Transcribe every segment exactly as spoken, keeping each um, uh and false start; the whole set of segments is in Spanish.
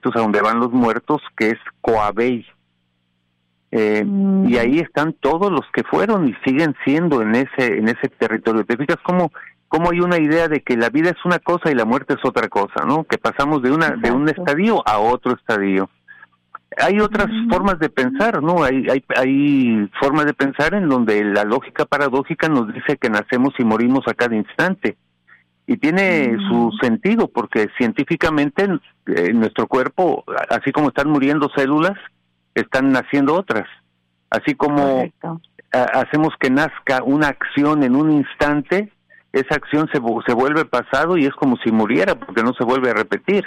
pueblitos a donde van los muertos, que es Coabey. Eh, mm. Y ahí están todos los que fueron y siguen siendo en ese en ese territorio. ¿Te fijas cómo, cómo hay una idea de que la vida es una cosa y la muerte es otra cosa, ¿no? Que pasamos de una Exacto. de un estadio a otro estadio. Hay otras mm. formas de pensar, ¿no? Hay, hay hay formas de pensar en donde la lógica paradójica nos dice que nacemos y morimos a cada instante. Y tiene mm. su sentido, porque científicamente eh, nuestro cuerpo, así como están muriendo células, están naciendo otras. Así como a, hacemos que nazca una acción en un instante, esa acción se, se vuelve pasado y es como si muriera, porque no se vuelve a repetir.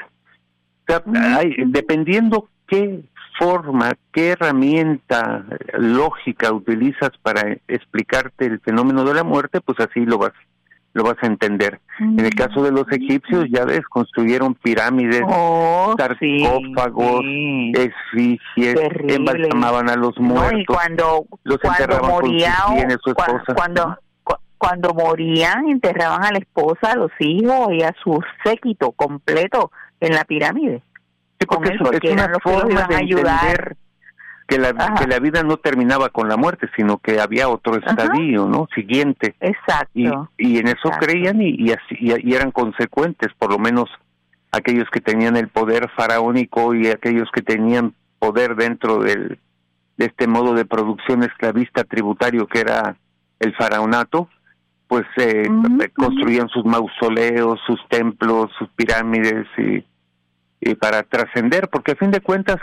O sea, mm. hay, dependiendo qué forma, qué herramienta lógica utilizas para explicarte el fenómeno de la muerte, pues así lo vas lo vas a entender. Mm. En el caso de los egipcios, ya ves, construyeron pirámides, oh, sarcófagos, sí, sí. esfixies, embalsamaban a los muertos, no, y cuando, los cuando enterraban moría, con sus bienes, su esposa. Cuando, cuando, cuando morían, enterraban a la esposa, a los hijos y a su séquito completo en la pirámide. Sí, porque, él, porque es una forma de ayudar. Que la, que la vida no terminaba con la muerte, sino que había otro estadio, Ajá. ¿no? Siguiente. Exacto. Y, y en eso Exacto. creían y, y, así, y, y eran consecuentes, por lo menos aquellos que tenían el poder faraónico y aquellos que tenían poder dentro del, de este modo de producción esclavista tributario que era el faraonato, pues eh, uh-huh. construían sus mausoleos, sus templos, sus pirámides y, y para trascender, porque a fin de cuentas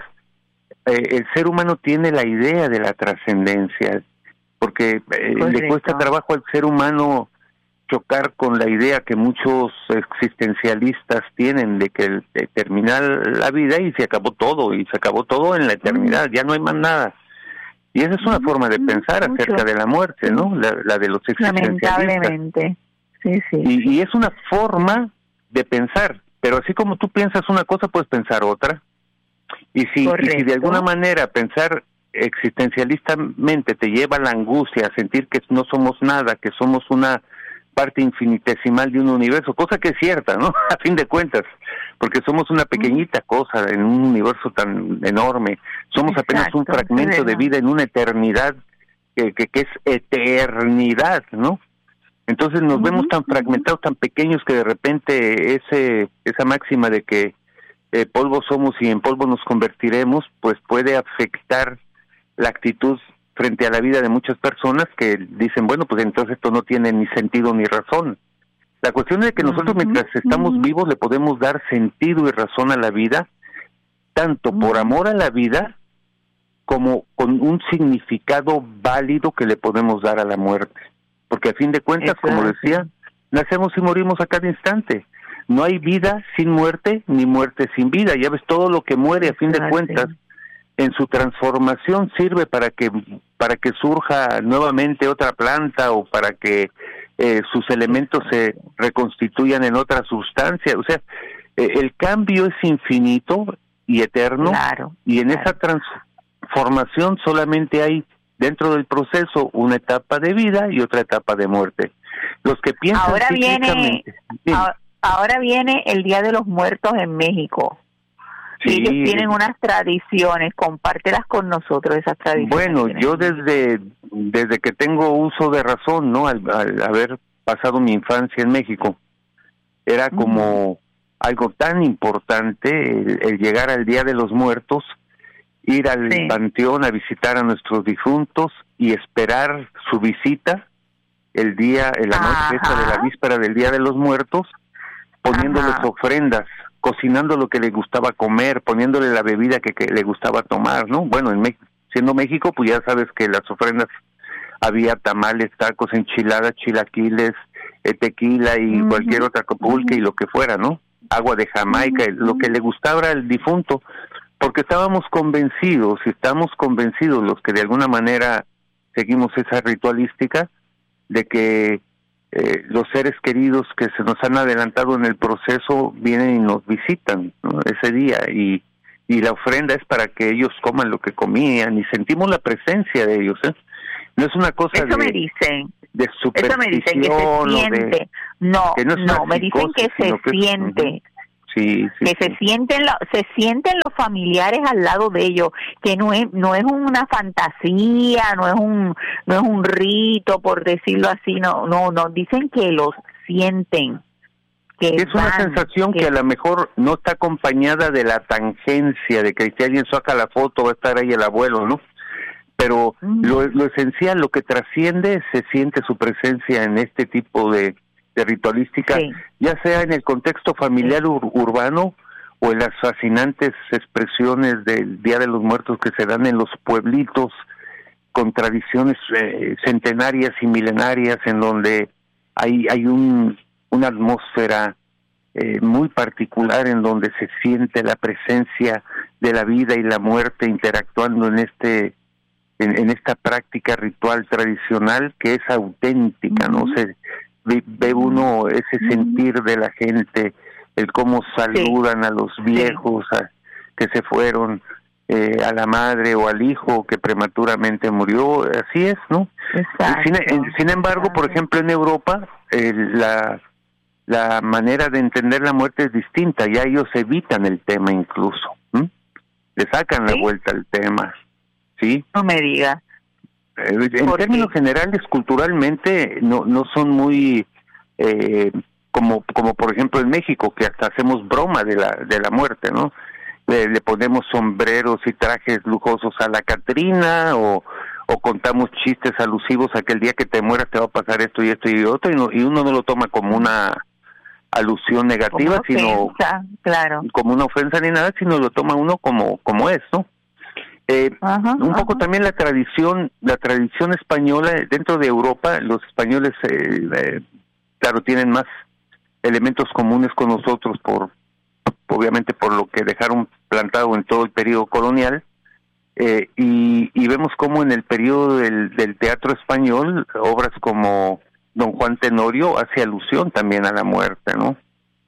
Eh, el ser humano tiene la idea de la trascendencia, porque eh, le cuesta trabajo al ser humano chocar con la idea que muchos existencialistas tienen de que el, de terminar la vida y se acabó todo, y se acabó todo en la eternidad, mm. ya no hay más nada. Y esa es una mm. forma de pensar Mucho. acerca de la muerte, ¿no? La, la de los existencialistas. Lamentablemente, sí, sí. Y, y es una forma de pensar, pero así como tú piensas una cosa, puedes pensar otra. Y si, y si de alguna manera pensar existencialistamente te lleva a la angustia, a sentir que no somos nada, que somos una parte infinitesimal de un universo, cosa que es cierta, ¿no? A fin de cuentas, porque somos una pequeñita cosa en un universo tan enorme, somos Exacto, apenas un fragmento de vida en una eternidad que, que, que es eternidad, ¿no? Entonces nos uh-huh. vemos tan fragmentados, tan pequeños, que de repente ese esa máxima de que Eh, polvo somos y en polvo nos convertiremos, pues puede afectar la actitud frente a la vida de muchas personas que dicen, bueno, pues entonces esto no tiene ni sentido ni razón. La cuestión es que nosotros uh-huh. mientras estamos uh-huh. vivos le podemos dar sentido y razón a la vida, tanto uh-huh. por amor a la vida como con un significado válido que le podemos dar a la muerte. Porque a fin de cuentas, Exacto. como decía, nacemos y morimos a cada instante. No hay vida sin muerte, ni muerte sin vida. Ya ves, todo lo que muere, a fin de cuentas, en su transformación sirve para que para que surja nuevamente otra planta o para que eh, sus elementos se reconstituyan en otra sustancia. O sea, eh, el cambio es infinito y eterno, claro, y en claro. esa transformación solamente hay dentro del proceso una etapa de vida y otra etapa de muerte. Los que piensan ahora viene ahora, ahora viene el Día de los Muertos en México. Sí. Y ellos tienen unas tradiciones, compártelas con nosotros esas tradiciones. Bueno, yo desde desde que tengo uso de razón, ¿no? Al, al haber pasado mi infancia en México, era como uh-huh. algo tan importante el, el llegar al Día de los Muertos, ir al sí. panteón a visitar a nuestros difuntos y esperar su visita el día, en la noche esa de la víspera del Día de los Muertos, poniéndoles Ajá. ofrendas, cocinando lo que le gustaba comer, poniéndole la bebida que, que le gustaba tomar, ¿no? Bueno, en México, siendo México, pues ya sabes que las ofrendas había tamales, tacos, enchiladas, chilaquiles, eh, tequila y uh-huh. cualquier otra pulque uh-huh. y lo que fuera, ¿no? Agua de Jamaica, uh-huh. lo que le gustaba al difunto, porque estábamos convencidos, y estamos convencidos los que de alguna manera seguimos esa ritualística, de que Eh, los seres queridos que se nos han adelantado en el proceso vienen y nos visitan, ¿no? Ese día, y y la ofrenda es para que ellos coman lo que comían y sentimos la presencia de ellos, ¿eh? No es una cosa eso de, me dicen de superstición, eso me dicen que se siente de, no que no, es no me dicen que se que, siente Sí, sí, que sí. se sienten lo, se sienten los familiares al lado de ellos, que no es no es una fantasía, no es un no es un rito, por decirlo así, no no no dicen que los sienten, que es una van, sensación que, que a lo mejor no está acompañada de la tangencia de que si alguien saca la foto va a estar ahí el abuelo, ¿no? Pero mm. lo, lo esencial, lo que trasciende, se siente su presencia en este tipo de de ritualística, sí. ya sea en el contexto familiar sí. ur- urbano o en las fascinantes expresiones del Día de los Muertos que se dan en los pueblitos con tradiciones eh, centenarias y milenarias, en donde hay hay un una atmósfera eh, muy particular, en donde se siente la presencia de la vida y la muerte interactuando en este en, en esta práctica ritual tradicional que es auténtica, uh-huh. ¿no? Se ve uno ese sentir de la gente, el cómo saludan sí. a los viejos a, que se fueron, eh, a la madre o al hijo que prematuramente murió, así es, ¿no? Exacto. Sin, sin embargo, por ejemplo, en Europa, eh, la la manera de entender la muerte es distinta, ya ellos evitan el tema incluso, ¿m? le sacan ¿Sí? la vuelta al tema, ¿sí? No me digas. En términos qué? generales, culturalmente no no son muy eh, como como por ejemplo en México, que hasta hacemos broma de la de la muerte, ¿no? Le, le ponemos sombreros y trajes lujosos a la Catrina, o o contamos chistes alusivos a que el día que te mueras te va a pasar esto y esto y otro, y, no, y uno no lo toma como una alusión negativa, como sino ofensa, claro. como una ofensa ni nada, sino lo toma uno como como es, ¿no? Eh, ajá, un poco ajá. también la tradición, la tradición española dentro de Europa, los españoles, eh, eh, claro, tienen más elementos comunes con nosotros por, obviamente, por lo que dejaron plantado en todo el periodo colonial, eh, y, y vemos cómo en el periodo del, del teatro español, obras como Don Juan Tenorio hace alusión también a la muerte, ¿no?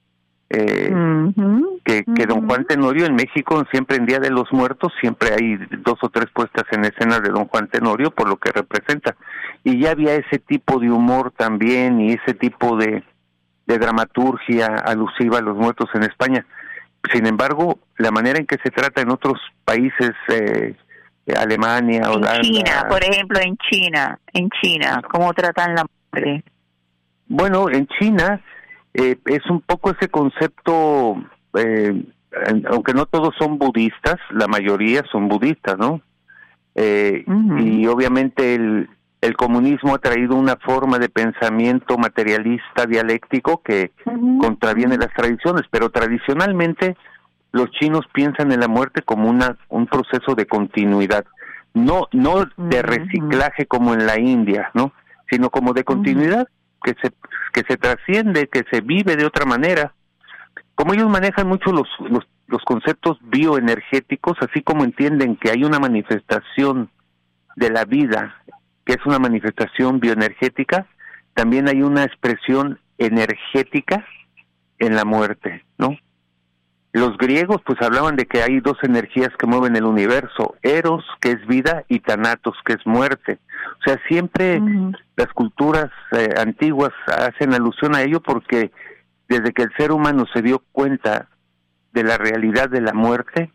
Eh, uh-huh, que, que uh-huh. Don Juan Tenorio en México, siempre en Día de los Muertos, siempre hay dos o tres puestas en escena de Don Juan Tenorio por lo que representa, y ya había ese tipo de humor también y ese tipo de, de dramaturgia alusiva a los muertos en España. Sin embargo, la manera en que se trata en otros países, eh, Alemania, en Holanda, China, por ejemplo, en China, en China, ¿cómo tratan la muerte? Bueno, en China Eh, es un poco ese concepto, eh, aunque no todos son budistas, la mayoría son budistas, ¿no? Eh, uh-huh. Y obviamente el, el comunismo ha traído una forma de pensamiento materialista dialéctico que uh-huh. contraviene las tradiciones, pero tradicionalmente los chinos piensan en la muerte como una un proceso de continuidad, no no de reciclaje como en la India, ¿no? Sino como de continuidad. Uh-huh. que se que se trasciende, que se vive de otra manera. Como ellos manejan mucho los, los los conceptos bioenergéticos, así como entienden que hay una manifestación de la vida, que es una manifestación bioenergética, también hay una expresión energética en la muerte, ¿no? Los griegos pues hablaban de que hay dos energías que mueven el universo, Eros, que es vida, y Thanatos, que es muerte. O sea, siempre uh-huh. las culturas eh, antiguas hacen alusión a ello, porque desde que el ser humano se dio cuenta de la realidad de la muerte,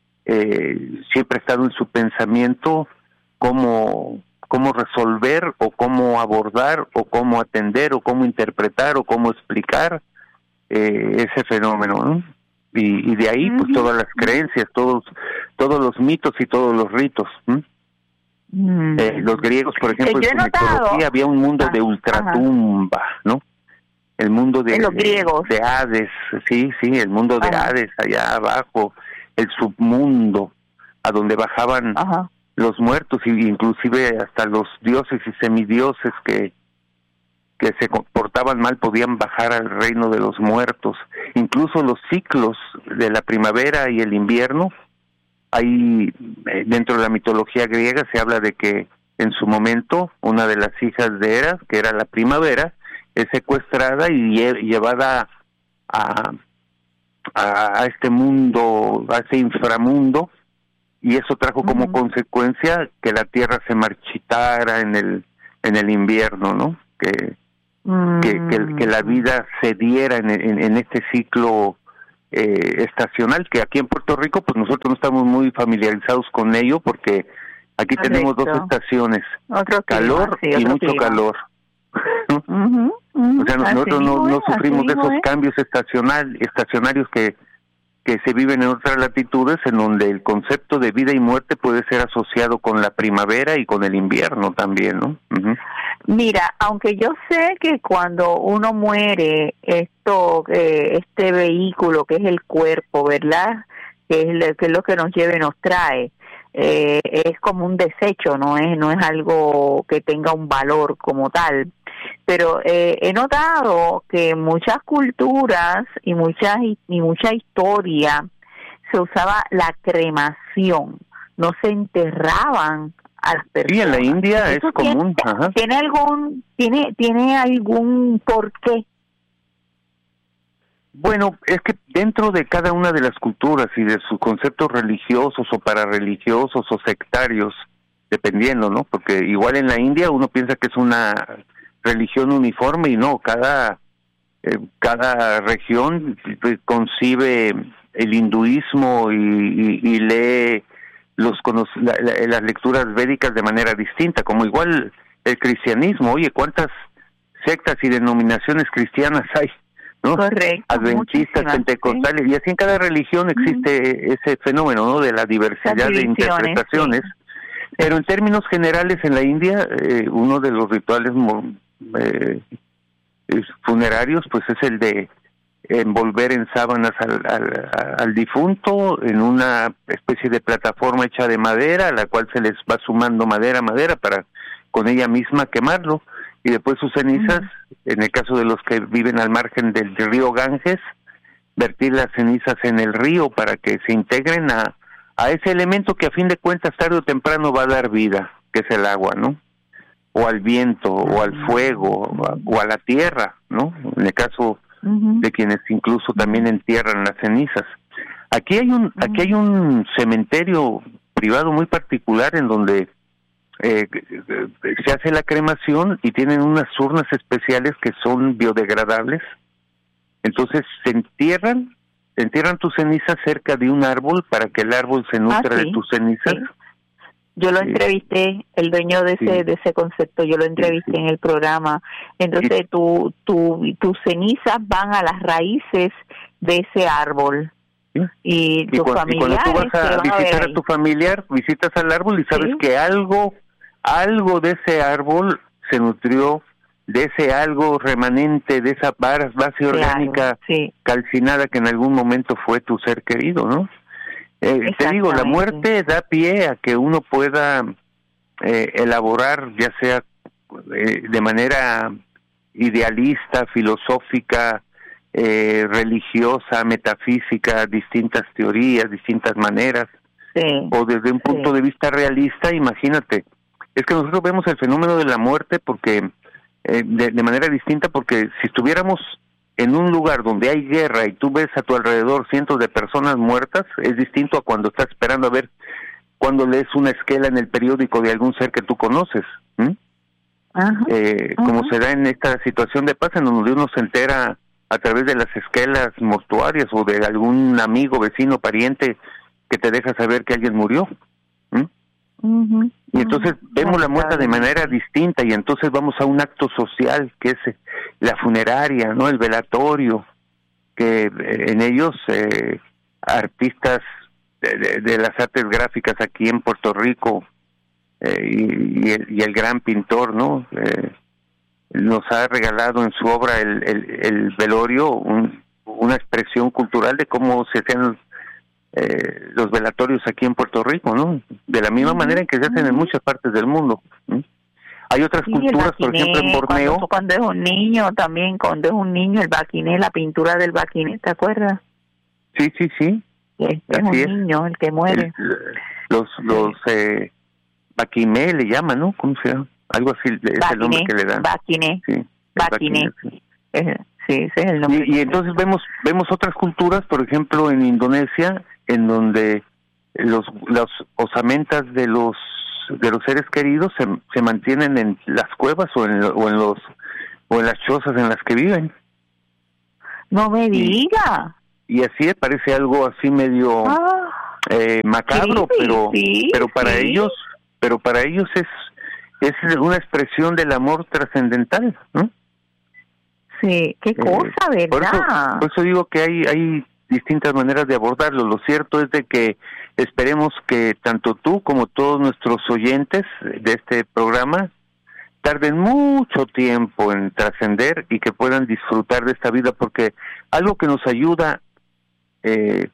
eh, siempre ha estado en su pensamiento cómo, cómo resolver o cómo abordar o cómo atender o cómo interpretar o cómo explicar eh, ese fenómeno, ¿no? Y, y de ahí pues uh-huh. todas las creencias, todos todos los mitos y todos los ritos. ¿m? Uh-huh. Eh, los griegos, por ejemplo, en su mitología había un mundo ah, de ultratumba, ajá. ¿no? El mundo de, los griegos. de Hades, sí, sí, el mundo de ajá. Hades, allá abajo, el submundo, a donde bajaban ajá. los muertos, y inclusive hasta los dioses y semidioses que que se comportaban mal podían bajar al reino de los muertos. Incluso los ciclos de la primavera y el invierno, hay dentro de la mitología griega se habla de que en su momento una de las hijas de Eras, que era la primavera, es secuestrada y llevada a, a, a este mundo, a ese inframundo, y eso trajo como uh-huh. consecuencia que la tierra se marchitara en el en el invierno, ¿no? Que Que, que, que la vida se diera en, en, en este ciclo eh, estacional, que aquí en Puerto Rico pues nosotros no estamos muy familiarizados con ello porque aquí Correcto. Tenemos dos estaciones, Otro calor clima, sí, y mucho clima. calor. Uh-huh, uh-huh. O sea, nosotros no, no sufrimos de esos es. cambios estacional, estacionarios que, que se viven en otras latitudes, en donde el concepto de vida y muerte puede ser asociado con la primavera y con el invierno también, ¿no? Uh-huh. Mira, aunque yo sé que cuando uno muere, esto, eh, este vehículo que es el cuerpo, ¿verdad? Que es, lo, que es lo que nos lleva y nos trae, eh, es como un desecho, no es, no es algo que tenga un valor como tal. Pero eh, he notado que muchas culturas y muchas y mucha historia se usaba la cremación, no se enterraban a las personas. Sí, en la India es común. Tiene, Ajá. ¿Tiene algún tiene tiene algún porqué? Bueno, es que dentro de cada una de las culturas y de sus conceptos religiosos o pararreligiosos o sectarios, dependiendo, ¿no? Porque igual en la India uno piensa que es una religión uniforme y no, cada eh, cada región concibe el hinduismo y, y, y lee los la, la, las lecturas védicas de manera distinta, como igual el cristianismo. Oye, ¿cuántas sectas y denominaciones cristianas hay? ¿No? Correcto. Adventistas, pentecostales, ¿sí? Y así en cada religión existe uh-huh. ese fenómeno, ¿no? De la diversidad de interpretaciones. Sí. Pero en términos generales en la India, eh, uno de los rituales eh, funerarios, pues es el de envolver en sábanas al, al, al difunto en una especie de plataforma hecha de madera, a la cual se les va sumando madera, madera, para con ella misma quemarlo. Y después sus cenizas, uh-huh. en el caso de los que viven al margen del río Ganges, vertir las cenizas en el río para que se integren a, a ese elemento que a fin de cuentas tarde o temprano va a dar vida, que es el agua, ¿no? O al viento, uh-huh. o al fuego, o a, o a la tierra, ¿no? En el caso uh-huh. de quienes incluso también entierran las cenizas. Aquí hay un, uh-huh. aquí hay un cementerio privado muy particular en donde Eh, se hace la cremación y tienen unas urnas especiales que son biodegradables. Entonces se entierran, se entierran tus cenizas cerca de un árbol para que el árbol se nutra ah, sí, de tus cenizas. Sí. Yo lo entrevisté, el dueño de ese sí. de ese concepto, yo lo entrevisté sí, sí. en el programa. Entonces sí. tu, tu, tus cenizas van a las raíces de ese árbol. ¿Sí? Y, y, tus cuando, familiares y cuando tú vas a visitar a, a tu familiar, visitas al árbol y sabes ¿sí? que algo algo de ese árbol se nutrió, de ese algo remanente, de esa base claro, orgánica sí. calcinada que en algún momento fue tu ser querido, ¿no? Eh, te digo, la muerte da pie a que uno pueda eh, elaborar, ya sea eh, de manera idealista, filosófica, eh, religiosa, metafísica, distintas teorías, distintas maneras, sí. o desde un punto sí. de vista realista, imagínate. Es que nosotros vemos el fenómeno de la muerte porque eh, de, de manera distinta, porque si estuviéramos en un lugar donde hay guerra y tú ves a tu alrededor cientos de personas muertas, es distinto a cuando estás esperando a ver cuando lees una esquela en el periódico de algún ser que tú conoces. ¿Mm? Ajá, eh, ajá. Como se da en esta situación de paz, en donde uno se entera a través de las esquelas mortuarias o de algún amigo, vecino, pariente que te deja saber que alguien murió. ¿Mm? Uh-huh, y entonces uh-huh. vemos la muerte de manera distinta y entonces vamos a un acto social que es la funeraria, no el velatorio, que eh, en ellos eh, artistas de, de, de las artes gráficas aquí en Puerto Rico eh, y, y, el, y el gran pintor, ¿no? Eh, nos ha regalado en su obra el, el, el velorio un, una expresión cultural de cómo se hacían Eh, los velatorios aquí en Puerto Rico, ¿no? De la misma uh-huh. manera en que se hacen en muchas partes del mundo. ¿sí? Hay otras sí, culturas, baquiné, por ejemplo, en Borneo. Cuando, cuando es un niño también, cuando es un niño, el baquiné, la pintura del baquiné, ¿te acuerdas? Sí, sí, sí. Es, es un es. niño el que muere. El, los los eh, baquimé le llaman, ¿no? ¿Cómo se llama? Algo así es baquiné, el nombre que le dan. Baquiné. Sí, baquiné. Sí. Es, sí, ese es el nombre. Y, y entonces vemos vemos otras culturas, por ejemplo, en Indonesia, en donde los los osamentas de los de los seres queridos se, se mantienen en las cuevas o en, o en los o en las chozas en las que viven. No me diga. y así parece algo así medio ah, eh, macabro, sí, pero sí, pero para sí. ellos, pero para ellos es es una expresión del amor trascendental, ¿no? Sí, qué cosa, eh, ¿verdad? Por eso, por eso digo que hay hay distintas maneras de abordarlo. Lo cierto es de que esperemos que tanto tú como todos nuestros oyentes de este programa tarden mucho tiempo en trascender y que puedan disfrutar de esta vida, porque algo que nos ayuda eh,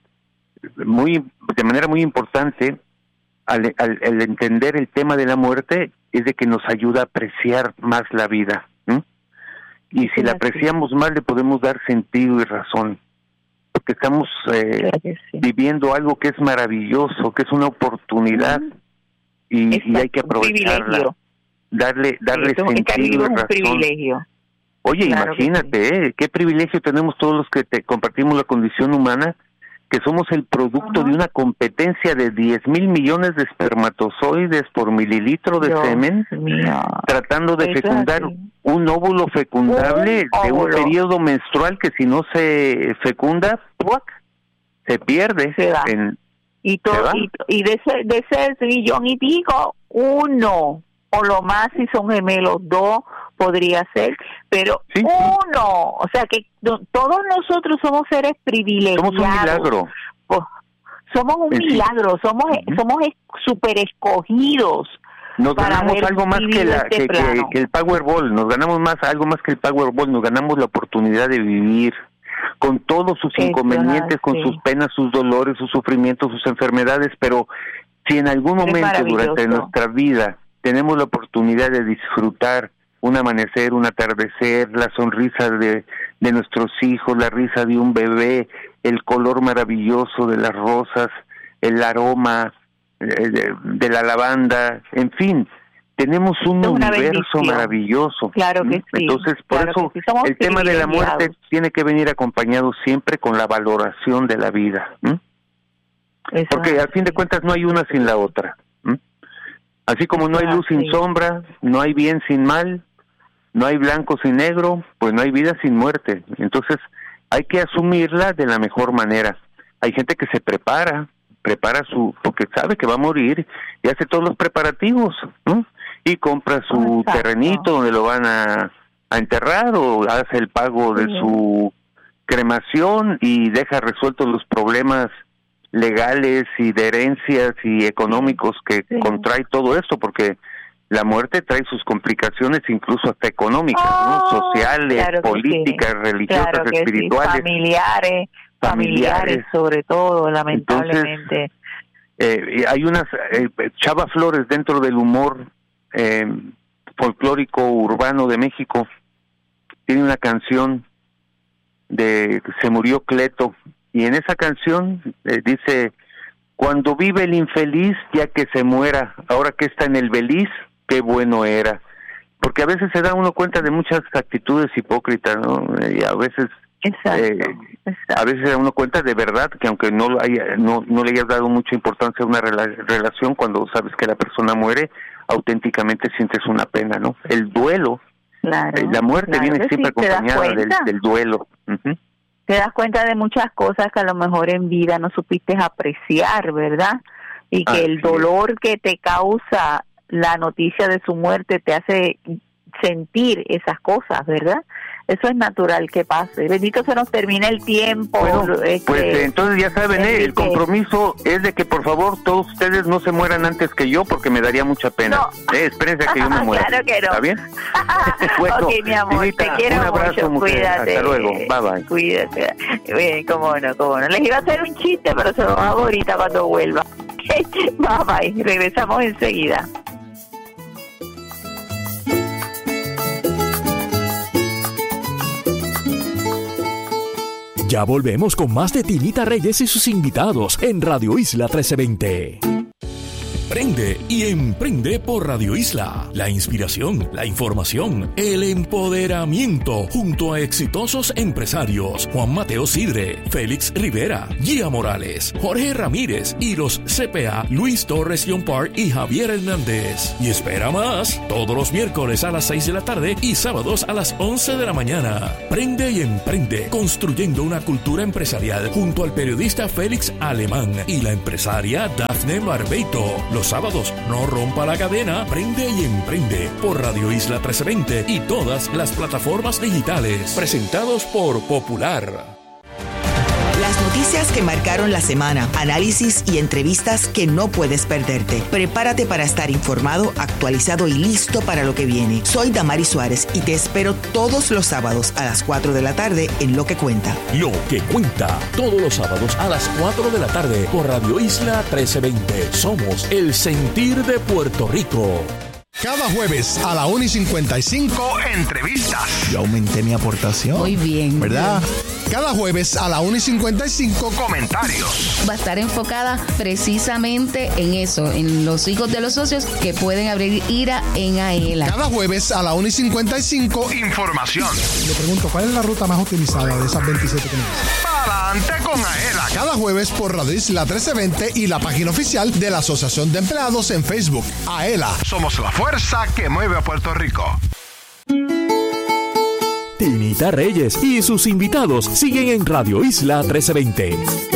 muy de manera muy importante al, al, al entender el tema de la muerte es de que nos ayuda a apreciar más la vida, ¿eh? Y si sí, la apreciamos más le podemos dar sentido y razón, porque estamos eh, sí. viviendo algo que es maravilloso, que es una oportunidad mm. y, y hay que aprovecharla. Darle, darle sí, sentido y razón. Privilegio. Oye, claro, imagínate, ¿eh? Qué privilegio tenemos todos los que te compartimos la condición humana, que somos el producto uh-huh. de una competencia de diez mil millones de espermatozoides por mililitro de Dios semen, mío. tratando de Eso fecundar un óvulo fecundable un de óvulo. un periodo menstrual que si no se fecunda, ¡puac! se pierde. Se va. En, y, todo, y, y de ese, de ese millón y pico, uno. O lo más si son gemelos, dos podría ser, pero ¿Sí? uno, o sea que no, todos nosotros somos seres privilegiados. Somos un milagro. Pues, somos un sí. milagro, somos uh-huh. somos super escogidos. Nos ganamos algo más que, la, este que, que, que el Powerball, nos ganamos más algo más que el Powerball, nos ganamos la oportunidad de vivir con todos sus Eso inconvenientes, es, con sí. sus penas, sus dolores, sus sufrimientos, sus enfermedades, pero si en algún momento durante nuestra vida tenemos la oportunidad de disfrutar un amanecer, un atardecer, la sonrisa de, de nuestros hijos, la risa de un bebé, el color maravilloso de las rosas, el aroma eh, de, de la lavanda, en fin, tenemos un universo bendición. maravilloso. Claro que sí. Entonces, por claro eso sí. el tema de la muerte tiene que venir acompañado siempre con la valoración de la vida. ¿eh? Porque al fin de cuentas no hay una sin la otra. Así como no hay luz sin sombra, no hay bien sin mal, no hay blanco sin negro, pues no hay vida sin muerte. Entonces hay que asumirla de la mejor manera. Hay gente que se prepara, prepara su, porque sabe que va a morir y hace todos los preparativos, ¿no? Y compra su Exacto. terrenito donde lo van a, a enterrar o hace el pago de sí. su cremación y deja resueltos los problemas legales y de herencias y económicos que sí. contrae todo esto, porque la muerte trae sus complicaciones incluso hasta económicas, oh, ¿no? Sociales, claro políticas, sí. religiosas, claro espirituales, sí. familiares, familiares, familiares sobre todo, lamentablemente. Entonces, eh, hay unas eh, Chava Flores dentro del humor eh, folclórico urbano de México tiene una canción de Se murió Cleto. Y en esa canción eh, dice, cuando vive el infeliz, ya que se muera, ahora que está en el beliz, qué bueno era. Porque a veces se da uno cuenta de muchas actitudes hipócritas, ¿no? Y a veces exacto, eh, exacto. a veces se da uno cuenta de verdad que aunque no, haya, no, no le hayas dado mucha importancia a una rela- relación, cuando sabes que la persona muere, auténticamente sientes una pena, ¿no? El duelo, claro, eh, la muerte claro viene siempre sí, acompañada del, del duelo. Uh-huh. Te das cuenta de muchas cosas que a lo mejor en vida no supiste apreciar, ¿verdad? Y que ah, el dolor sí. que te causa la noticia de su muerte te hace sentir esas cosas, ¿verdad? Eso es natural que pase. Bendito se nos termine el tiempo. Bueno, este, pues eh, entonces ya saben, eh, el compromiso es de que por favor todos ustedes no se mueran antes que yo, porque me daría mucha pena. No. Eh, espérense a que yo me muera. Claro que no. ¿Está bien? Bueno, ok, mi amor, Divita, te quiero un abrazo, mucho. Mujer. Cuídate. Hasta luego. Bye, bye. Cuídate. Bien, cómo no, cómo no. Les iba a hacer un chiste, pero se lo hago ahorita cuando vuelva. Bye, bye. Regresamos enseguida. Ya volvemos con más de Tinita Reyes y sus invitados en Radio Isla trece veinte. Prende y emprende por Radio Isla. La inspiración, la información, el empoderamiento junto a exitosos empresarios Juan Mateo Sidre, Félix Rivera, Gia Morales, Jorge Ramírez y los C P A Luis Torres Yompar y Javier Hernández. Y espera más, todos los miércoles a las seis de la tarde y sábados a las once de la mañana. Prende y emprende, construyendo una cultura empresarial junto al periodista Félix Alemán y la empresaria Dafne Barbeito. Los sábados, no rompa la cadena, prende y emprende por Radio Isla trece veinte y todas las plataformas digitales. Presentados por Popular. Las noticias que marcaron la semana, análisis y entrevistas que no puedes perderte. Prepárate para estar informado, actualizado y listo para lo que viene. Soy Damari Suárez y te espero todos los sábados a las cuatro de la tarde en Lo que Cuenta. Lo que Cuenta, todos los sábados a las cuatro de la tarde por Radio Isla trece veinte. Somos el sentir de Puerto Rico. Cada jueves a la una y cincuenta y cinco, entrevistas. Yo aumenté mi aportación. Muy bien. ¿Verdad? Cada jueves a la una y cincuenta y cinco, comentarios. Va a estar enfocada precisamente en eso, en los hijos de los socios que pueden abrir ira en AELA. Cada jueves a la una y cincuenta y cinco, información. Le pregunto, ¿cuál es la ruta más utilizada de esas veintisiete que me dicen? Adelante con AELA. Cada jueves por Radio Isla trece veinte y la página oficial de la Asociación de Empleados en Facebook. AELA. Somos la fuerza que mueve a Puerto Rico. Tinita Reyes y sus invitados siguen en Radio Isla trece veinte.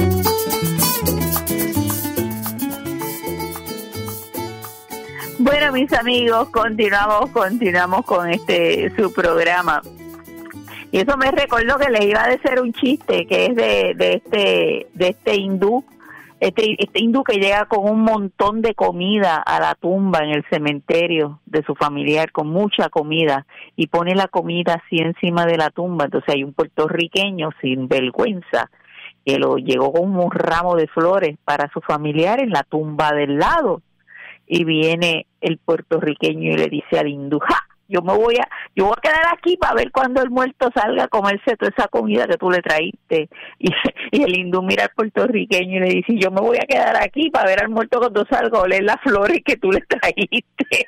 Bueno, mis amigos, continuamos, continuamos con este su programa. Y eso me recordó que les iba a decir un chiste que es de, de este de este hindú, este, este hindú que llega con un montón de comida a la tumba en el cementerio de su familiar, con mucha comida, y pone la comida así encima de la tumba. Entonces hay un puertorriqueño sin vergüenza que lo llegó con un ramo de flores para su familiar en la tumba del lado. Y viene el puertorriqueño y le dice al hindú: ¡ja! Yo me voy a, yo voy a quedar aquí para ver cuando el muerto salga a comerse toda esa comida que tú le traíste. Y, y el hindú mira al puertorriqueño y le dice: yo me voy a quedar aquí para ver al muerto cuando salga a oler las flores que tú le trajiste.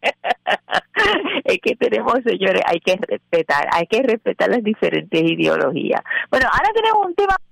Es que tenemos, señores, hay que respetar, hay que respetar las diferentes ideologías. Bueno, ahora tenemos un tema,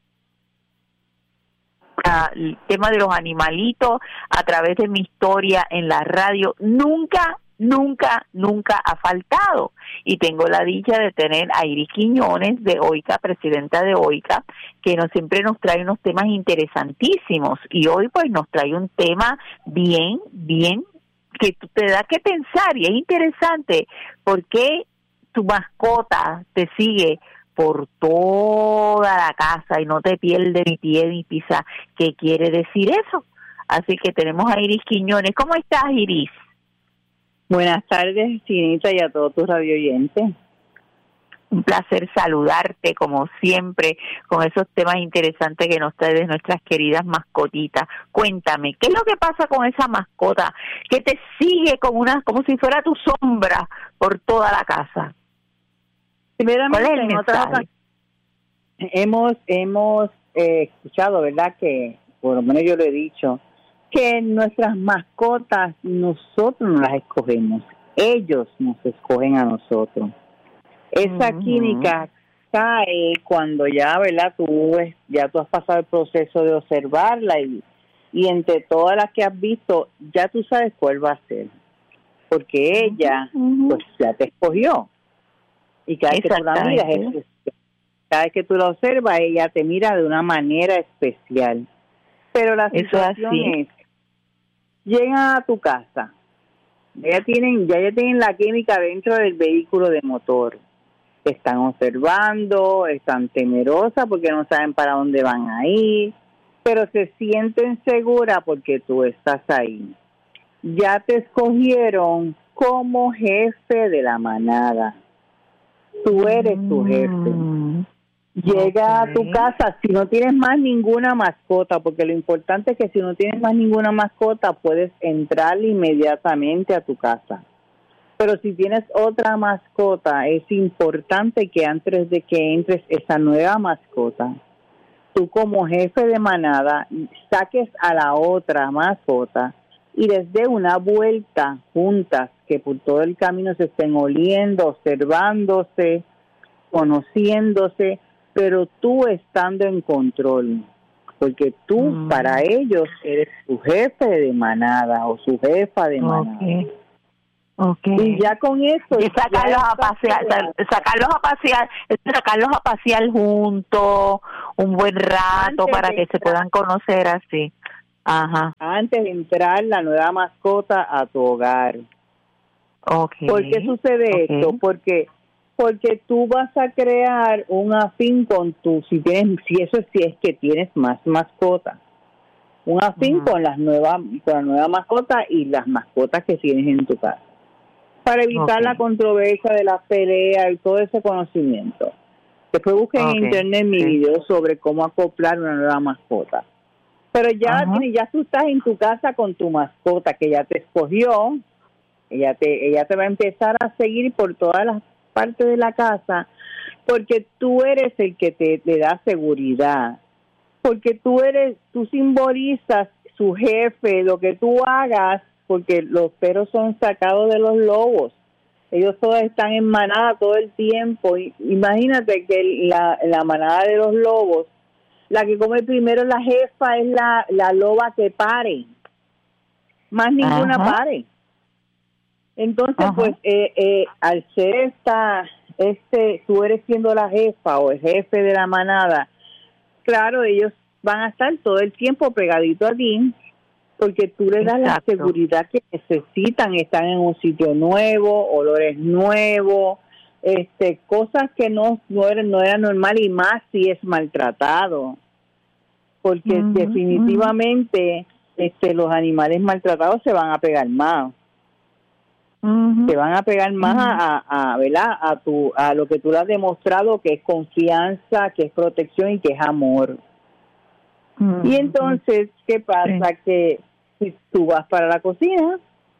el tema de los animalitos a través de mi historia en la radio. Nunca Nunca, nunca ha faltado. Y tengo la dicha de tener a Iris Quiñones de OICA, presidenta de OICA, que nos siempre nos trae unos temas interesantísimos. Y hoy pues nos trae un tema bien, bien, que te da que pensar. Y es interesante, ¿por qué tu mascota te sigue por toda la casa y no te pierde ni pie ni pisa? ¿Qué quiere decir eso? Así que tenemos a Iris Quiñones. ¿Cómo estás, Iris? Buenas tardes, Chinita, y a todos tus radioyentes. Un placer saludarte, como siempre, con esos temas interesantes que nos trae de nuestras queridas mascotitas. Cuéntame, ¿qué es lo que pasa con esa mascota que te sigue como una, como si fuera tu sombra por toda la casa? Primeramente, ¿cuál es el mensaje? Hemos, hemos eh, escuchado, ¿verdad?, que por lo menos yo lo he dicho, que nuestras mascotas nosotros no las escogemos, ellos nos escogen a nosotros. Esa uh-huh. química cae cuando ya, ¿verdad? Tú ya tú has pasado el proceso de observarla y, y entre todas las que has visto ya tú sabes cuál va a ser, porque ella uh-huh. pues ya te escogió y cada vez que tú la miras, es, cada vez que tú la observas ella te mira de una manera especial. Pero la situación es, llegan a tu casa, ya tienen, ya, ya tienen la química dentro del vehículo de motor, están observando, están temerosas porque no saben para dónde van a ir, pero se sienten seguras porque tú estás ahí. Ya te escogieron como jefe de la manada, tú eres tu jefe. Llega okay. a tu casa, si no tienes más ninguna mascota, porque lo importante es que si no tienes más ninguna mascota, puedes entrar inmediatamente a tu casa. Pero si tienes otra mascota, es importante que antes de que entres esa nueva mascota, tú como jefe de manada saques a la otra mascota y les dé una vuelta juntas, que por todo el camino se estén oliendo, observándose, conociéndose, pero tú estando en control, porque tú mm. para ellos eres su jefe de manada o su jefa de manada. Okay. Okay. Y ya con eso y sacarlos a pasear, sacarlos a pasear, sacarlos a pasear juntos un buen rato antes para que entrar, se puedan conocer así. Ajá. Antes de entrar la nueva mascota a tu hogar. Okay. ¿Por qué sucede okay. esto? Porque porque tú vas a crear un afín con tu, si tienes, si eso si es que tienes más mascotas, un afín uh-huh. con las nuevas, con la nueva mascota y las mascotas que tienes en tu casa, para evitar okay. la controversia de la pelea y todo ese conocimiento. Después busquen okay. en internet mi sí. video sobre cómo acoplar una nueva mascota. Pero ya uh-huh. ya tú estás en tu casa con tu mascota que ya te escogió, ella te, ella te va a empezar a seguir por todas las parte de la casa, porque tú eres el que te, te da seguridad, porque tú eres, tú simbolizas su jefe, lo que tú hagas, porque los perros son sacados de los lobos, ellos todos están en manada todo el tiempo, y, imagínate que la, la manada de los lobos, la que come primero la jefa es la, la loba que pare, más ninguna Ajá. pare. Entonces, Ajá. pues, eh, eh, al ser esta, este, tú eres siendo la jefa o el jefe de la manada, claro, ellos van a estar todo el tiempo pegadito a ti, porque tú les das Exacto. la seguridad que necesitan, están en un sitio nuevo, olores nuevos, este, cosas que no, no era, no era normal, y más si es maltratado, porque uh-huh, definitivamente, uh-huh. este, los animales maltratados se van a pegar más. Uh-huh. Te van a pegar más uh-huh. a, a, ¿verdad? A tu, a lo que tú le has demostrado, que es confianza, que es protección y que es amor. Uh-huh. Y entonces, ¿qué pasa? Sí. Que si tú vas para la cocina,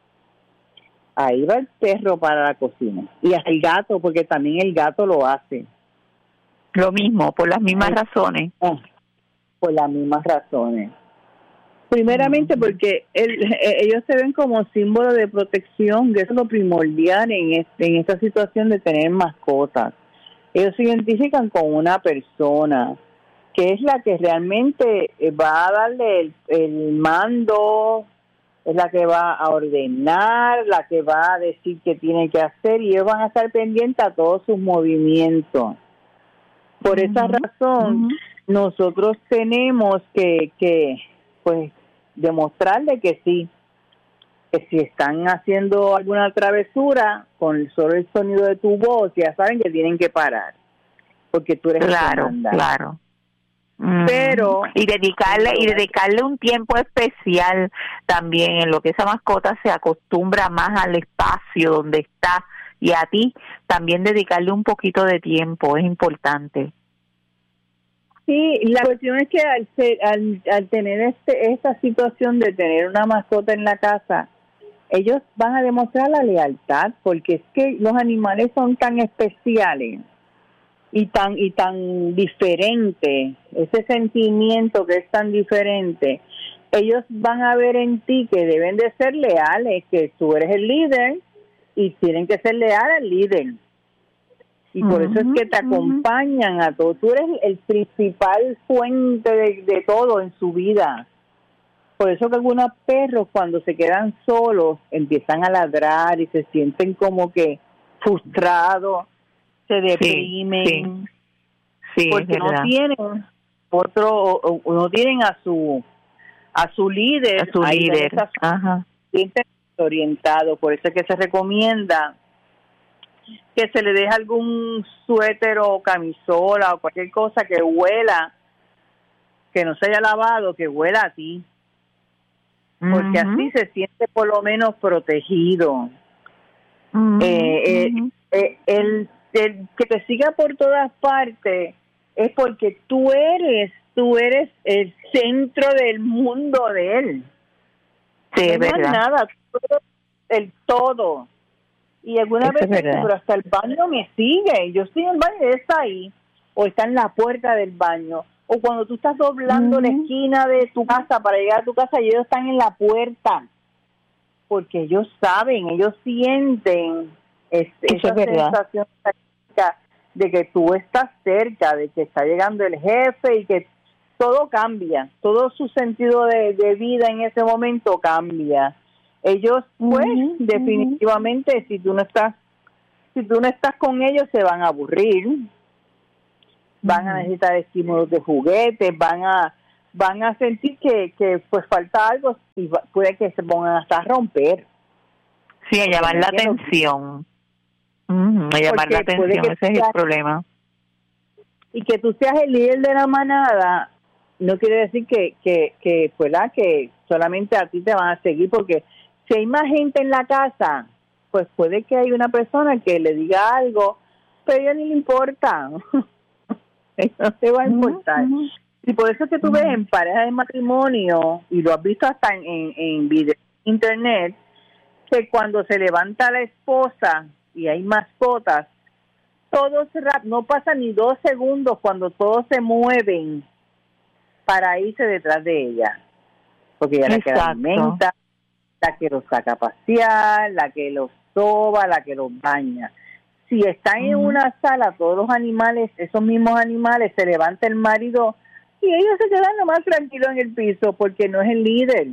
ahí va el perro para la cocina. Y el gato, porque también el gato lo hace. Lo mismo, por las mismas Ay, razones. Oh, por las mismas razones. Primeramente porque el, ellos se ven como símbolo de protección, que eso es lo primordial en, este, en esta situación de tener mascotas. Ellos se identifican con una persona que es la que realmente va a darle el, el mando, es la que va a ordenar, la que va a decir qué tiene que hacer, y ellos van a estar pendientes a todos sus movimientos. Por uh-huh. esa razón, uh-huh. nosotros tenemos que, que pues, demostrarle que sí, que si están haciendo alguna travesura, con solo el sonido de tu voz, ya saben que tienen que parar, porque tú eres claro, el claro. Pero y dedicarle y dedicarle un tiempo especial también, en lo que esa mascota se acostumbra más al espacio donde está, y a ti también dedicarle un poquito de tiempo es importante. Sí, la cuestión es que al, ser, al, al tener este esta situación de tener una mascota en la casa, ellos van a demostrar la lealtad, porque es que los animales son tan especiales y tan y tan diferentes, ese sentimiento que es tan diferente, ellos van a ver en ti que deben de ser leales, que tú eres el líder y tienen que ser leales al líder. Y por uh-huh, eso es que te acompañan uh-huh. a todo. Tú eres el principal fuente de, de todo en su vida. Por eso que algunos perros, cuando se quedan solos, empiezan a ladrar y se sienten como que frustrados, se deprimen, sí, sí, porque no tienen otro, o, o no tienen a su a su líder, a su líder, esas, Ajá. sienten orientado. Por eso es que se recomienda que se le deje algún suéter o camisola o cualquier cosa que huela, que no se haya lavado, que huela a ti, porque uh-huh. así se siente por lo menos protegido. Uh-huh. Eh, uh-huh. eh, el, el que te siga por todas partes es porque tú eres, tú eres el centro del mundo de él. Sí, no verdad. es nada, tú eres el todo. Y alguna vez, pero hasta el baño me sigue. Yo estoy en el baño y él está ahí. O está en la puerta del baño. O cuando tú estás doblando uh-huh. la esquina de tu casa para llegar a tu casa y ellos están en la puerta. porque ellos saben, ellos sienten es, esa es sensación de que tú estás cerca, de que está llegando el jefe y que todo cambia, todo su sentido de, de vida en ese momento cambia. Ellos, pues, uh-huh, definitivamente, uh-huh. si tú no estás, si tú no estás con ellos, se van a aburrir, uh-huh. van a necesitar estímulos de juguetes, van a, van a sentir que, que pues falta algo y puede que se pongan hasta a romper. Sí, a llamar la atención. Uh-huh, a llamar la atención, ese es el problema. Y que tú seas el líder de la manada no quiere decir que que que pues la que solamente a ti te van a seguir, porque si hay más gente en la casa, pues puede que hay una persona que le diga algo, pero a ella ni le importa. No te va a importar. Uh-huh. Y por eso es que tú uh-huh. ves en parejas de matrimonio, y lo has visto hasta en, en, en video internet, que cuando se levanta la esposa y hay mascotas, todos no pasa ni dos segundos cuando todos se mueven para irse detrás de ella, porque ella es la que la alimenta, la que los saca a pasear, la que los soba, la que los baña. Si están uh-huh. en una sala todos los animales, esos mismos animales, se levanta el marido y ellos se quedan nomás tranquilos en el piso porque no es el líder.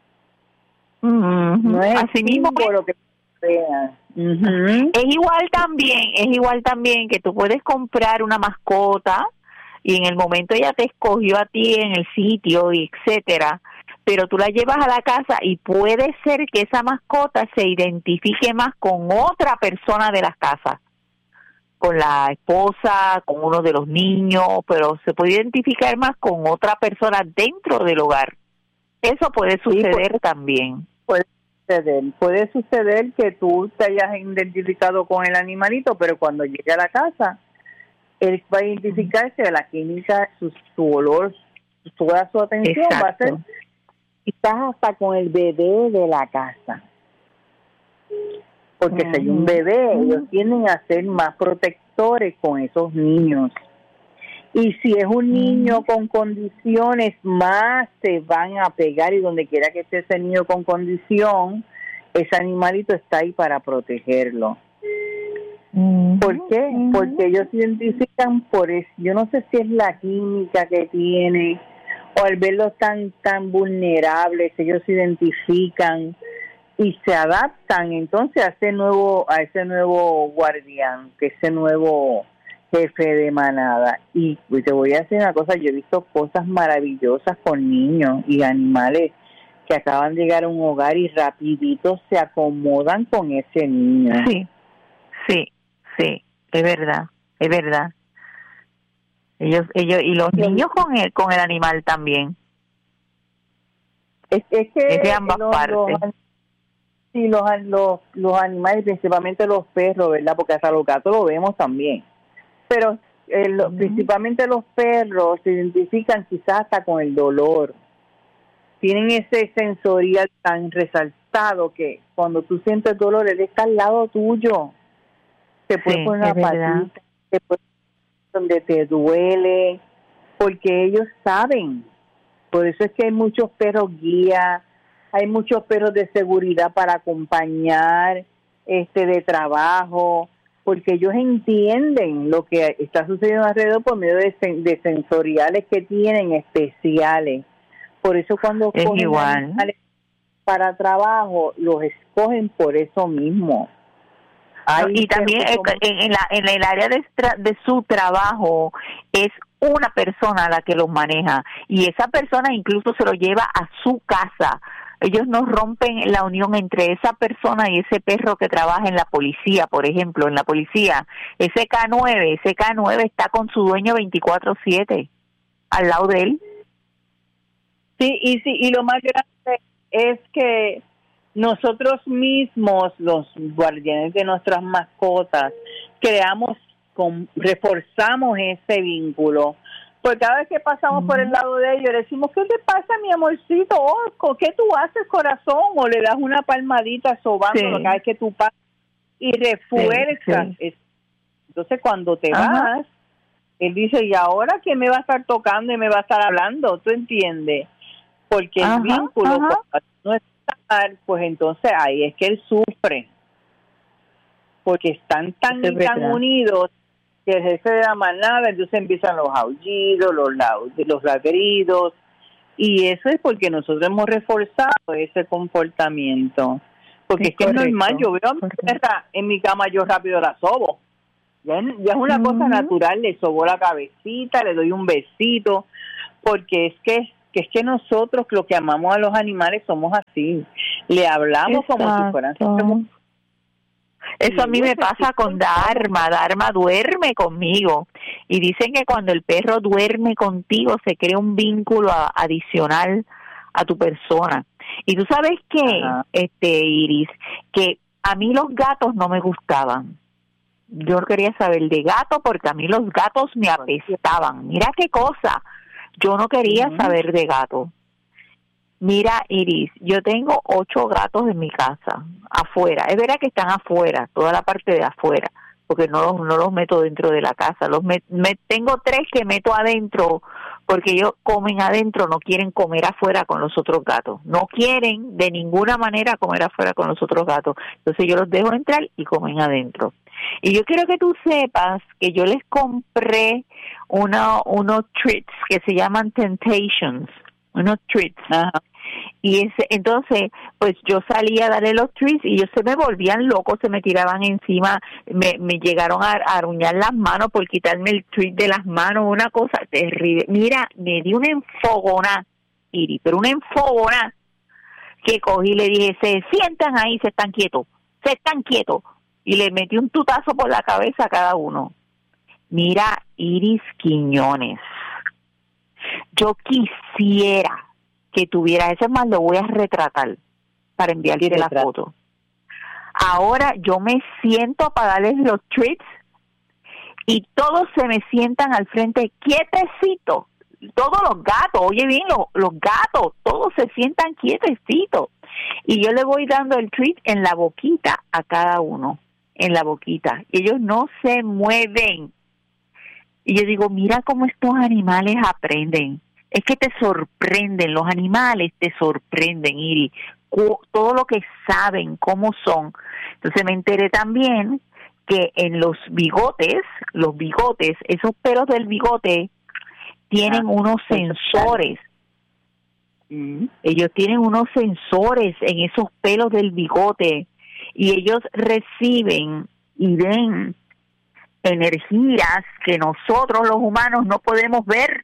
Uh-huh. No es así mismo lo que vean. Uh-huh. Es igual también, es igual también que tú puedes comprar una mascota y en el momento ella te escogió a ti en el sitio, y etcétera, pero tú la llevas a la casa y puede ser que esa mascota se identifique más con otra persona de las casas, con la esposa, con uno de los niños, pero se puede identificar más con otra persona dentro del hogar. Eso puede suceder sí, puede, también. Puede suceder, puede suceder que tú te hayas identificado con el animalito, pero cuando llegue a la casa, él va a identificarse de la química, su, su olor, toda su atención. Exacto. Va a ser quizás hasta con el bebé de la casa, porque uh-huh. si hay un bebé, uh-huh. ellos tienden a ser más protectores con esos niños, y si es un niño uh-huh. con condiciones, más se van a pegar, y donde quiera que esté ese niño con condición, ese animalito está ahí para protegerlo. ¿Por qué? Uh-huh. Porque ellos se identifican por eso. Yo no sé si es la química que tiene, o al verlos tan tan vulnerables, ellos se identifican y se adaptan entonces a ese nuevo a ese nuevo guardián, que ese nuevo jefe de manada. Y pues te voy a decir una cosa, yo he visto cosas maravillosas con niños y animales que acaban de llegar a un hogar y rapidito se acomodan con ese niño. Sí, sí. Sí, es verdad, es verdad. Ellos, ellos y los sí. niños con el con el animal también. Es, es que es de ambas los, partes. Los, sí, los, los los animales, principalmente los perros, ¿verdad? Porque hasta los gatos lo vemos también. Pero eh, lo, uh-huh. principalmente los perros se identifican quizás hasta con el dolor. Tienen ese sensorial tan resaltado que cuando tú sientes dolor, él está al lado tuyo. Te puede sí, poner una patita, te puede donde te duele, porque ellos saben. Por eso es que hay muchos perros guía, hay muchos perros de seguridad para acompañar, este de trabajo, porque ellos entienden lo que está sucediendo alrededor por medio de, sen- de sensoriales que tienen especiales. Por eso cuando es cogen igual. para trabajo, los escogen por eso mismo. No, y también en, en, la, en el área de, de su trabajo es una persona la que los maneja, y esa persona incluso se lo lleva a su casa. Ellos no rompen la unión entre esa persona y ese perro que trabaja en la policía, por ejemplo. En la policía, ese K nueve, ese K nueve está con su dueño veinticuatro siete al lado de él. Sí, y sí, y lo más grande es que nosotros mismos, los guardianes de nuestras mascotas, creamos, con, reforzamos ese vínculo. Porque cada vez que pasamos uh-huh. por el lado de ellos, le decimos, ¿qué te pasa, mi amorcito? Oh, ¿qué tú haces, corazón? O le das una palmadita sobándolo sí. cada vez que tú pasas y refuerzas. Sí, sí. Entonces, cuando te uh-huh. vas, él dice, ¿y ahora quién me va a estar tocando y me va a estar hablando? ¿Tú entiendes? Porque uh-huh. el vínculo uh-huh. no es pues entonces ahí es que él sufre, porque están tan y tan unidos que el jefe de la manada, entonces empiezan los aullidos, los, los ladridos, y eso es porque nosotros hemos reforzado ese comportamiento, porque es, es que correcto, es normal, yo veo a mi perra en mi cama, yo rápido la sobo, ya, ya es una uh-huh. cosa natural, le sobo la cabecita, le doy un besito, porque es que que es que nosotros, lo que amamos a los animales, somos así. Le hablamos Exacto. como si fueran... Eso a mí me pasa con Dharma. Dharma duerme conmigo. Y dicen que cuando el perro duerme contigo, se crea un vínculo a, adicional a tu persona. Y tú sabes qué, este Iris, que a mí los gatos no me gustaban. Yo no quería saber de gato porque a mí los gatos me apestaban. Mira qué cosa. Yo no quería uh-huh. saber de gatos. Mira, Iris, yo tengo ocho gatos en mi casa, afuera. Es verdad que están afuera, toda la parte de afuera, porque no los, no los meto dentro de la casa. Los me, me, tengo tres que meto adentro, porque ellos comen adentro, no quieren comer afuera con los otros gatos. No quieren de ninguna manera comer afuera con los otros gatos. Entonces yo los dejo entrar y comen adentro. Y yo quiero que tú sepas que yo les compré una, unos treats que se llaman Temptations, unos treats. Ajá. Y ese, entonces, pues yo salía a darle los treats y ellos se me volvían locos, se me tiraban encima, me, me llegaron a, a aruñar las manos por quitarme el treat de las manos, una cosa terrible. Mira, me di una enfogona, Iri, pero una enfogona que cogí y le dije, se sientan ahí, se están quietos, se están quietos. Y le metí un tutazo por la cabeza a cada uno. Mira, Iris Quiñones, yo quisiera que tuviera, eso más lo voy a retratar para enviarte la foto. Ahora yo me siento para darles los treats y todos se me sientan al frente quietecitos. Todos los gatos, oye bien, los, los gatos, todos se sientan quietecitos. Y yo le voy dando el treat en la boquita a cada uno. En la boquita, y ellos no se mueven. Y yo digo, mira cómo estos animales aprenden. Es que te sorprenden, los animales te sorprenden, Iri, todo lo que saben, cómo son. Entonces me enteré también que en los bigotes, los bigotes, esos pelos del bigote tienen ah, unos sensores. Mm. Ellos tienen unos sensores en esos pelos del bigote. Y ellos reciben y ven energías que nosotros los humanos no podemos ver.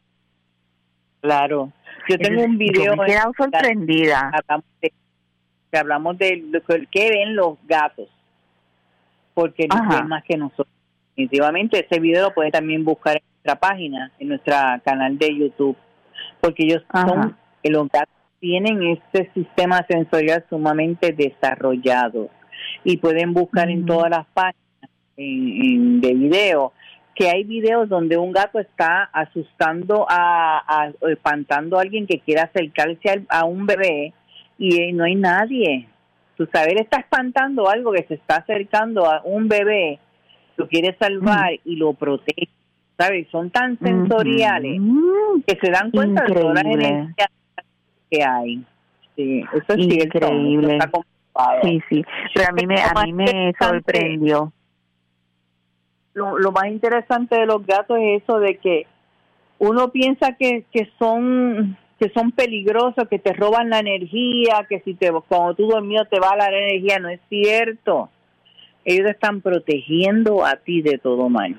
Claro. Yo tengo un video. Me he quedado sorprendida. Hablamos de, hablamos de lo que ven los gatos, porque no ven más que nosotros. Definitivamente ese video lo puedes también buscar en nuestra página, en nuestro canal de YouTube, porque ellos Ajá. son, los gatos tienen este sistema sensorial sumamente desarrollado. Y pueden buscar uh-huh. en todas las páginas en, en, de video, que hay videos donde un gato está asustando a, a espantando a alguien que quiera acercarse a, a un bebé y eh, no hay nadie. Tú sabes, él está espantando algo que se está acercando a un bebé, lo quiere salvar uh-huh. y lo protege. ¿Sabes? Son tan sensoriales uh-huh. que se dan cuenta Increíble. de todas las energías que hay. Sí, eso es Increíble. cierto. Eso está Sí, sí, pero a mí me a mí me sorprendió. Lo, lo más interesante de los gatos es eso de que uno piensa que, que son que son peligrosos, que te roban la energía, que si te cuando tú dormido te va la energía. No es cierto. Ellos están protegiendo a ti de todo mal.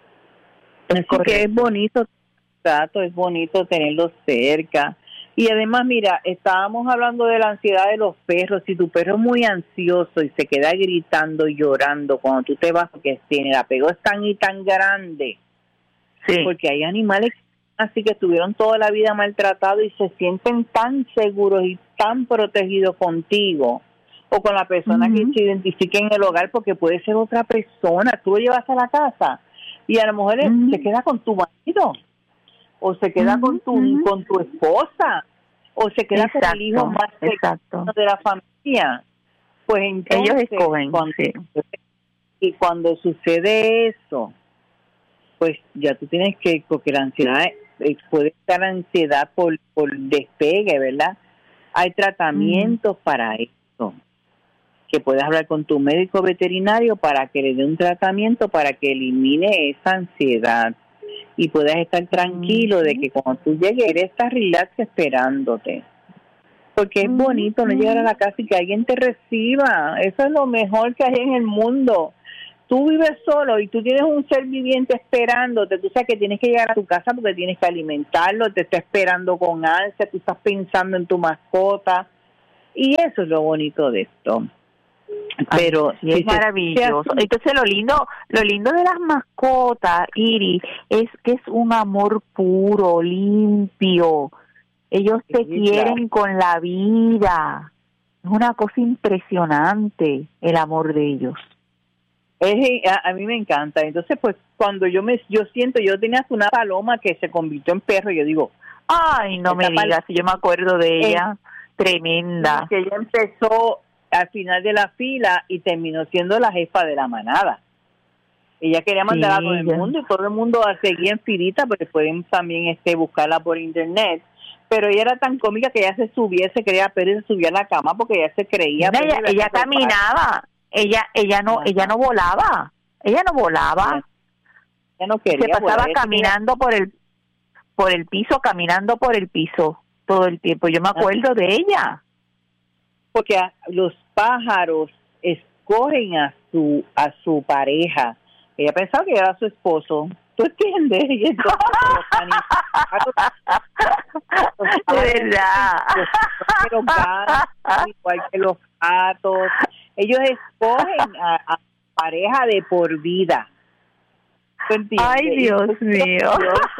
Es que es bonito, gato, es bonito tenerlos cerca. Y además, mira, estábamos hablando de la ansiedad de los perros. Si tu perro es muy ansioso y se queda gritando y llorando cuando tú te vas, porque tiene el apego es tan y tan grande. Sí. Porque hay animales así que estuvieron toda la vida maltratados y se sienten tan seguros y tan protegidos contigo o con la persona uh-huh. que se identifique en el hogar, porque puede ser otra persona. Tú lo llevas a la casa y a lo mejor uh-huh. se queda con tu marido, o se queda uh-huh, con tu uh-huh. con tu esposa, o se queda exacto, con el hijo más cercano de la familia. Pues entonces, ellos escogen. Cuando, sí. Y cuando sucede eso, pues ya tú tienes que, porque la ansiedad, puede estar ansiedad por, por despegue, ¿verdad? Hay tratamientos mm. para eso, que puedes hablar con tu médico veterinario para que le dé un tratamiento para que elimine esa ansiedad y puedas estar tranquilo mm. de que cuando tú llegues, él está relax esperándote. Porque es bonito no llegar a la casa y que alguien te reciba. Eso es lo mejor que hay en el mundo. Tú vives solo y tú tienes un ser viviente esperándote. Tú sabes que tienes que llegar a tu casa porque tienes que alimentarlo, te está esperando con ansia, tú estás pensando en tu mascota. Y eso es lo bonito de esto. Pero sí, es maravilloso. Entonces lo lindo, lo lindo de las mascotas, Iris, es que es un amor puro, limpio. Ellos te sí, quieren claro. con la vida. Es una cosa impresionante el amor de ellos. Es, a, a mí me encanta. Entonces, pues, cuando yo me yo siento, yo tenía una paloma que se convirtió en perro, y yo digo, ay, no me digas, si yo me acuerdo de ella, eh, tremenda. Que ella empezó al final de la fila y terminó siendo la jefa de la manada. Ella quería mandar sí, a todo el mundo y todo el mundo seguía en filita, porque pueden también este buscarla por internet. Pero ella era tan cómica que ella se subía, se creía pero se subía a la cama porque ella se creía. No, ella ella caminaba, ella ella no Ajá. ella no volaba, ella no volaba. Ella no quería se pasaba volar, caminando por el por el piso, caminando por el piso todo el tiempo. Yo me acuerdo Ajá. de ella. Porque a, los pájaros escogen a su a su pareja. Ella pensaba que era su esposo. ¿Tú entiendes? Y entonces, de verdad. Los gatos, igual que los gatos, ellos escogen a, a pareja de por vida. ¿Tú entiendes? Ay, Dios mío.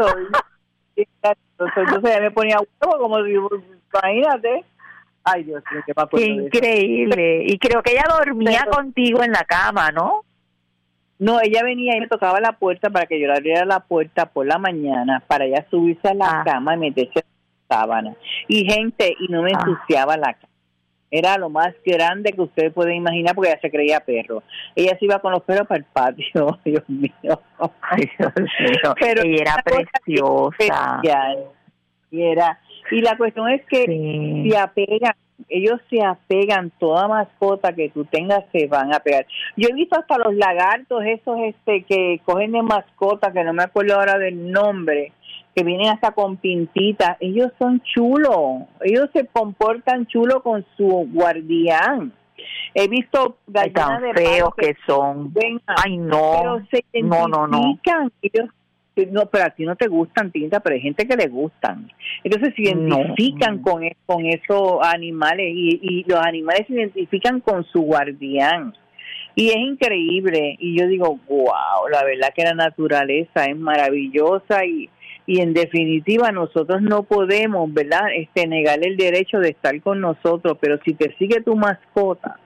Entonces ella me ponía huevo como si, imagínate. Ay, Dios mío, qué papel. Qué increíble. Y creo que ella dormía Pero, contigo en la cama, ¿no? No, ella venía y me tocaba la puerta para que yo le abriera la puerta por la mañana para ella subirse a la ah. cama y meterse en la sábana. Y gente, y no me ah. ensuciaba la cama. Era lo más grande que ustedes pueden imaginar porque ella se creía perro. Ella se iba con los perros para el patio, Dios mío. Ay, Dios mío. Pero ella era preciosa. Y, era, y la cuestión es que sí. se apegan. Ellos se apegan, toda mascota que tú tengas se van a pegar. Yo he visto hasta los lagartos esos este que cogen de mascota, que no me acuerdo ahora del nombre, que vienen hasta con pintitas. Ellos son chulos, ellos se comportan chulos con su guardián. He visto gallinas de feos que, que son. Vengan, Ay, no. Pero se no, no, no. Ellos No, pero a ti no te gustan, Tinta, pero hay gente que le gustan. Entonces se identifican no. con, con esos animales y, y los animales se identifican con su guardián. Y es increíble. Y yo digo, wow, la verdad que la naturaleza es maravillosa y, y en definitiva nosotros no podemos, ¿verdad?, este, negarle el derecho de estar con nosotros, pero si te sigue tu mascota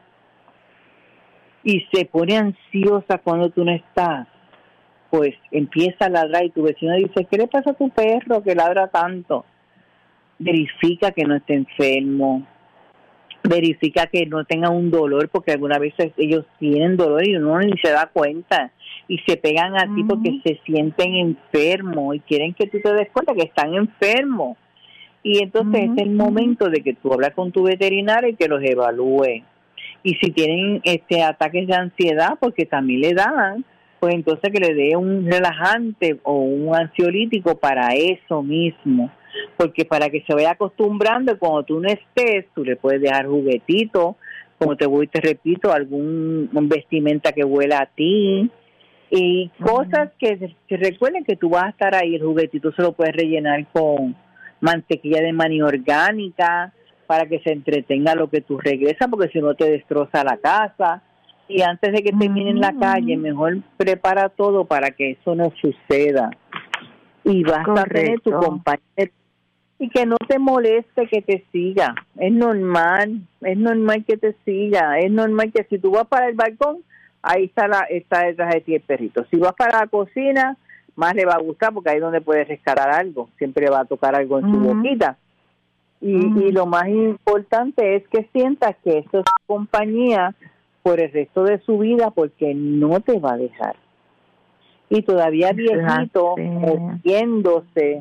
y se pone ansiosa cuando tú no estás, pues empieza a ladrar y tu vecino dice, ¿qué le pasa a tu perro que ladra tanto? Verifica que no esté enfermo, verifica que no tenga un dolor, porque algunas veces ellos tienen dolor y uno ni se da cuenta y se pegan a ti porque se sienten enfermos y quieren que tú te des cuenta que están enfermos. Y entonces uh-huh. es el momento de que tú hablas con tu veterinario y que los evalúe. Y si tienen este ataques de ansiedad, porque también le dan, pues entonces que le dé un relajante o un ansiolítico para eso mismo, porque para que se vaya acostumbrando, cuando tú no estés, tú le puedes dejar juguetitos, como te voy te repito, algún vestimenta que huela a ti, y uh-huh. cosas que, que recuerden que tú vas a estar ahí. El juguetito se lo puedes rellenar con mantequilla de maní orgánica, para que se entretenga lo que tú regresas, porque si no te destroza la casa. Y antes de que termine en la calle, mejor prepara todo para que eso no suceda. Y vas Correcto. a tener tu compañero. Y que no te moleste que te siga. Es normal, es normal que te siga. Es normal que si tú vas para el balcón, ahí está, la, está detrás de ti el perrito. Si vas para la cocina, más le va a gustar porque ahí es donde puedes rescatar algo. Siempre va a tocar algo en uh-huh. su boquita. Y, uh-huh. y lo más importante es que sientas que eso es compañía por el resto de su vida, porque no te va a dejar. Y todavía viejito, muriéndose,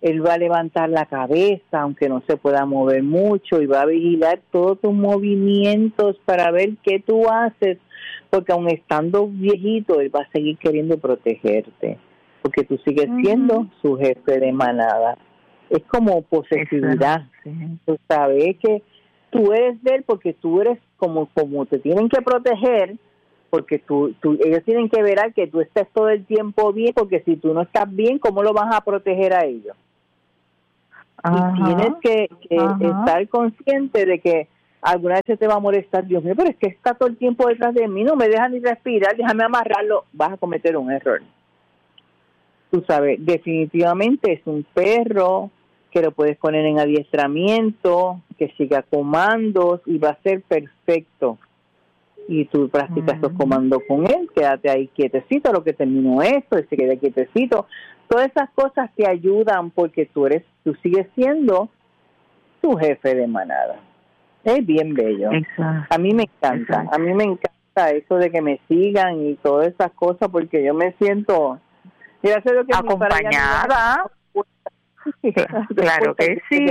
él va a levantar la cabeza, aunque no se pueda mover mucho, y va a vigilar todos tus movimientos para ver qué tú haces, porque aun estando viejito, él va a seguir queriendo protegerte, porque tú sigues uh-huh. siendo su jefe de manada. Es como posesividad. Sí. Tú sabes que tú eres de él porque tú eres como, como te tienen que proteger, porque tú, tú, ellos tienen que ver que tú estés todo el tiempo bien, porque si tú no estás bien, ¿cómo lo vas a proteger a ellos? Ajá, y tienes que, que estar consciente de que alguna vez se te va a molestar, Dios mío, pero es que está todo el tiempo detrás de mí, no me deja ni respirar, déjame amarrarlo, vas a cometer un error. Tú sabes, definitivamente es un perro que lo puedes poner en adiestramiento, que siga comandos y va a ser perfecto. Y tú practicas los comandos con él, quédate ahí quietecito, lo que terminó esto, él se queda quietecito. Todas esas cosas te ayudan porque tú eres, tú sigues siendo tu jefe de manada. Es bien bello. Exacto. A mí me encanta, Exacto. a mí me encanta eso de que me sigan y todas esas cosas, porque yo me siento, gracias a Dios que acompañada. Claro que sí.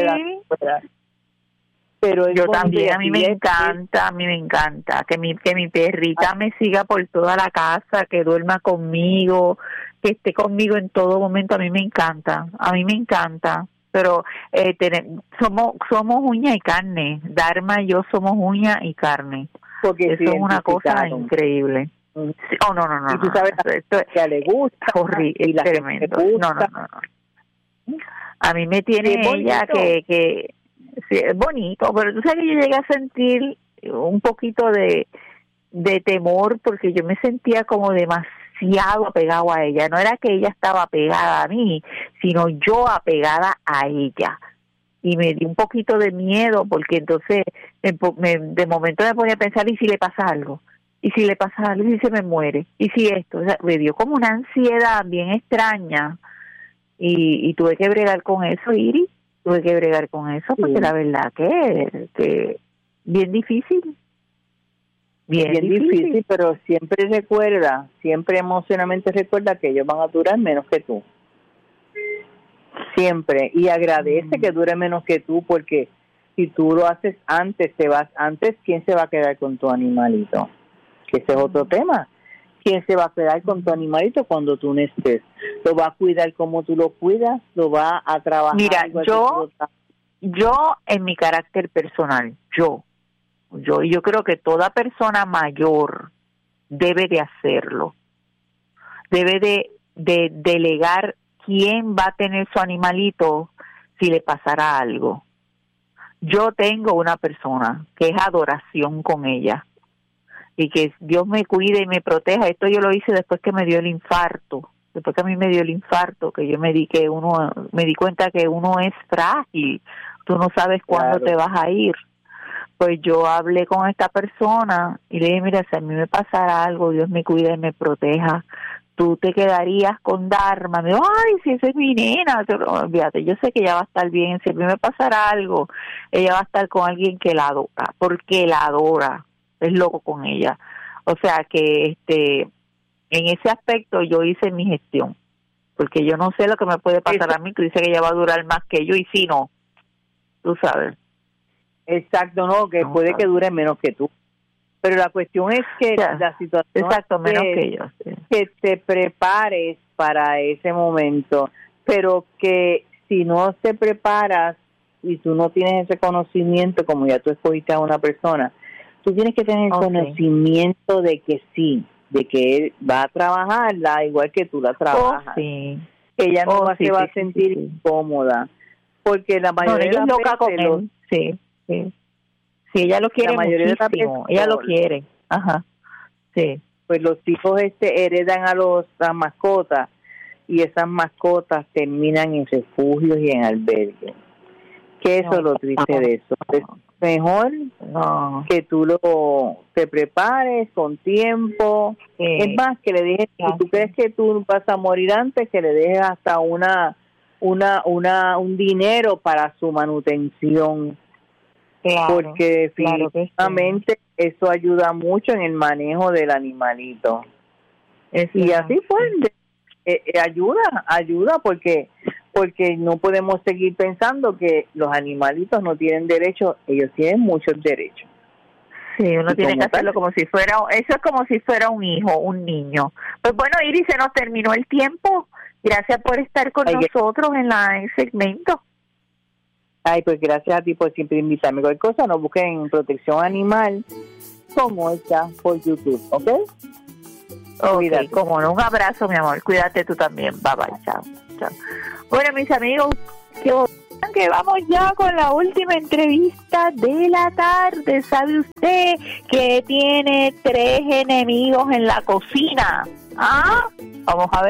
Pero yo también, a mí me encanta, a mí me encanta que mi que mi perrita me siga por toda la casa, que duerma conmigo, que esté conmigo en todo momento. A mí me encanta, a mí me encanta. Pero eh, tenemos, somos somos uña y carne. Dharma y yo somos uña y carne. Porque eso es una cosa increíble. Mm. Sí, oh, no, no, no. Y tú sabes no, esto que le gusta. Horrible, tremendo. No, no, no, no. A mí me tiene ella que... que sí, es bonito, pero tú sabes que yo llegué a sentir un poquito de, de temor porque yo me sentía como demasiado apegado a ella. No era que ella estaba apegada a mí, sino yo apegada a ella. Y me dio un poquito de miedo porque entonces me, me, de momento me ponía a pensar, ¿y si le pasa algo? ¿Y si le pasa algo? ¿Y si se me muere? ¿Y si esto? O sea, me dio como una ansiedad bien extraña y, y tuve que bregar con eso, Iris. Tuve que bregar con eso porque sí. La verdad que, que bien difícil. Bien, bien difícil. difícil, pero siempre recuerda, siempre emocionalmente recuerda que ellos van a durar menos que tú. Siempre. Y agradece mm. que dure menos que tú, porque si tú lo haces antes, te vas antes, ¿quién se va a quedar con tu animalito? Que ese es otro tema. ¿Quién se va a quedar con tu animalito cuando tú no estés? ¿Lo va a cuidar como tú lo cuidas? ¿Lo va a trabajar? Mira, yo, yo en mi carácter personal, yo, yo, yo creo que toda persona mayor debe de hacerlo. Debe de, de delegar quién va a tener su animalito si le pasara algo. Yo tengo una persona que es adoración con ella. Y que Dios me cuide y me proteja. Esto yo lo hice después que me dio el infarto, después que a mí me dio el infarto, que yo me di que uno me di cuenta que uno es frágil, tú no sabes cuándo claro. te vas a ir. Pues yo hablé con esta persona y le dije, mira, si a mí me pasara algo, Dios me cuide y me proteja, tú te quedarías con Dharma. Me dijo, ay, si esa es mi nena, olvídate, yo sé que ella va a estar bien, si a mí me pasara algo, ella va a estar con alguien que la adora, porque la adora. Es loco con ella. O sea que este en ese aspecto yo hice mi gestión, porque yo no sé lo que me puede pasar Eso. a mí, que dice que ella va a durar más que yo, y si no, tú sabes. Exacto, no, que no, puede sabes. que dure menos que tú. Pero la cuestión es que ya. la situación Exacto, es menos que, que yo. Sí. Que te prepares para ese momento, pero que si no te preparas y tú no tienes ese conocimiento, como ya tú escogiste a una persona, tú tienes que tener okay. conocimiento de que sí, de que él va a trabajarla igual que tú la trabajas. Oh, sí. Que ella no oh, va, sí, se va sí, a sentir sí, sí. incómoda. Porque la mayoría no, ella de las es loca veces... con él. Sí, sí. Sí, ella lo quiere muchísimo. Ella lo quiere. Ajá. Sí. Pues los hijos este heredan a los las mascotas y esas mascotas terminan en refugios y en albergues. Que eso no, es lo triste no, de eso. Es mejor no. que tú lo te prepares con tiempo. Sí. Es más, que le dejes, si tú crees que tú vas a morir antes, que le dejes hasta una una una un dinero para su manutención. Claro, porque definitivamente claro sí. eso ayuda mucho en el manejo del animalito. Es y así pues, eh, eh, ayuda, ayuda porque porque no podemos seguir pensando que los animalitos no tienen derechos, ellos tienen muchos derechos. Sí, uno tiene que hacerlo como si fuera, eso es como si fuera un hijo, un niño. Pues bueno, Iris, se nos terminó el tiempo. Gracias por estar con Ay, nosotros en la en segmento. Ay, pues gracias a ti por siempre invitarme. Cualquier cosa, nos busquen Protección Animal como está por YouTube, ¿ok? Ok, como no, un abrazo, mi amor. Cuídate tú también. Bye, bye, chao. chao. Bueno, mis amigos, que, que vamos ya con la última entrevista de la tarde. ¿Sabe usted que tiene tres enemigos en la cocina? ¿Ah? Vamos a ver.